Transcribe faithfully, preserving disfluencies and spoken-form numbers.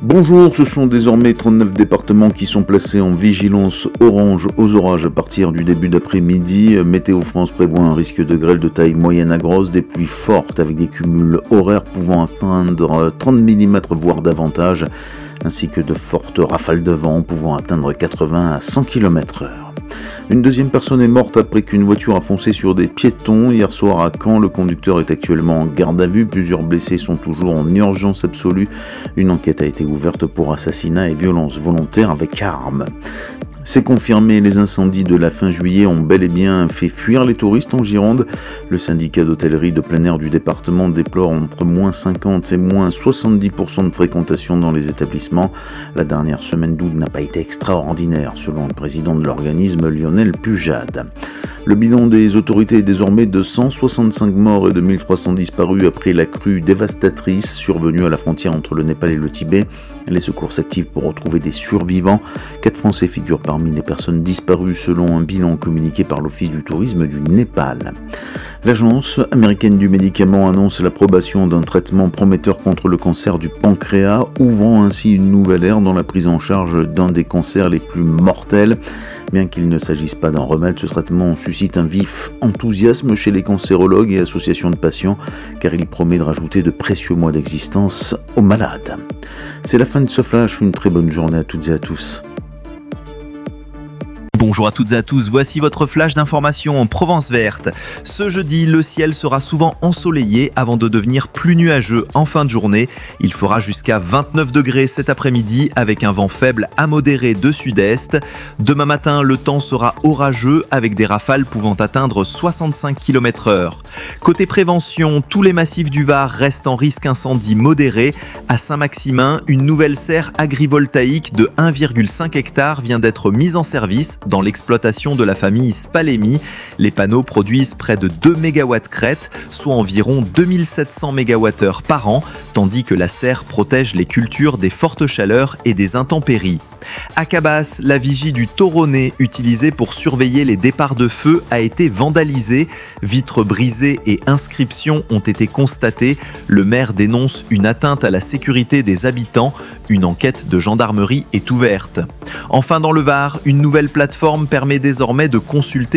Bonjour, ce sont désormais trente-neuf départements qui sont placés en vigilance orange aux orages à partir du début d'après-midi. Météo France prévoit un risque de grêle de taille moyenne à grosse, des pluies fortes avec des cumuls horaires pouvant atteindre trente millimètres voire davantage, ainsi que de fortes rafales de vent pouvant atteindre quatre-vingts à cent kilomètres heure. Une deuxième personne est morte après qu'une voiture a foncé sur des piétons hier soir à Caen. Le conducteur est actuellement en garde à vue. Plusieurs blessés sont toujours en urgence absolue. Une enquête a été ouverte pour assassinat et violence volontaire avec arme. C'est confirmé, les incendies de la fin juillet ont bel et bien fait fuir les touristes en Gironde. Le syndicat d'hôtellerie de plein air du département déplore entre moins cinquante et moins soixante-dix pour cent de fréquentation dans les établissements. La dernière semaine d'août n'a pas été extraordinaire, selon le président de l'organisme Lionel Pujade. Le bilan des autorités est désormais de cent soixante-cinq morts et de mille trois cents disparus après la crue dévastatrice survenue à la frontière entre le Népal et le Tibet. Les secours s'activent pour retrouver des survivants. Quatre Français figurent parmi les personnes disparues selon un bilan communiqué par l'Office du tourisme du Népal. L'Agence américaine du médicament annonce l'approbation d'un traitement prometteur contre le cancer du pancréas, ouvrant ainsi une nouvelle ère dans la prise en charge d'un des cancers les plus mortels. Bien qu'il ne s'agisse pas d'un remède, ce traitement suscite un vif enthousiasme chez les cancérologues et associations de patients, car il promet de rajouter de précieux mois d'existence aux malades. C'est la fin de ce flash, une très bonne journée à toutes et à tous. Bonjour à toutes et à tous, voici votre flash d'information en Provence verte. Ce jeudi, le ciel sera souvent ensoleillé avant de devenir plus nuageux en fin de journée. Il fera jusqu'à vingt-neuf degrés cet après-midi avec un vent faible à modéré de sud-est. Demain matin, le temps sera orageux avec des rafales pouvant atteindre soixante-cinq kilomètres heure. Côté prévention, tous les massifs du Var restent en risque incendie modéré. À Saint-Maximin, une nouvelle serre agrivoltaïque de un virgule cinq hectares vient d'être mise en service dans l'exploitation de la famille Spalemi. Les panneaux produisent près de deux mégawatts crête, soit environ deux mille sept cents mégawattheures par an, tandis que la serre protège les cultures des fortes chaleurs et des intempéries. À Cabas, la vigie du Tauronnet utilisée pour surveiller les départs de feu a été vandalisée. Vitres brisées et inscriptions ont été constatées. Le maire dénonce une atteinte à la sécurité des habitants. Une enquête de gendarmerie est ouverte. Enfin, dans le Var, une nouvelle plateforme permet désormais de consulter